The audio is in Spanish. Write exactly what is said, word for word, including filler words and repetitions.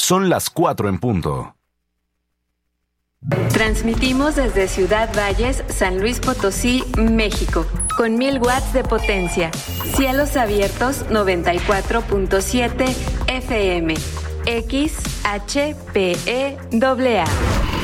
Son las cuatro en punto. Transmitimos desde Ciudad Valles, San Luis Potosí, México, con mil watts de potencia. Cielos abiertos noventa y cuatro punto siete F M. X H P E A A.